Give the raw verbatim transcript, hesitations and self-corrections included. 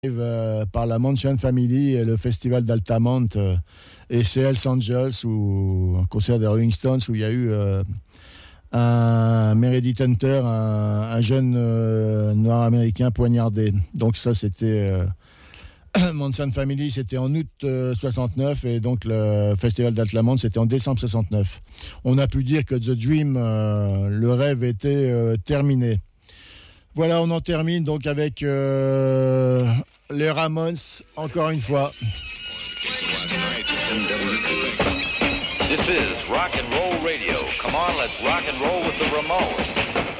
euh, par la Manson Family et le festival d'Altamont euh, et c'est Hells Angels ou un concert des Rolling Stones où il y a eu euh, un Meredith Hunter, un, un jeune euh, noir américain poignardé. Donc ça c'était euh, Manson Family, c'était en août euh, soixante-neuf et donc le festival d'Altamont c'était en décembre soixante-neuf. On a pu dire que The Dream, euh, le rêve était euh, terminé. Voilà, on en termine donc avec euh, les Ramones, encore une fois. This is rock and roll radio. Come on, let's rock and roll with the Ramones.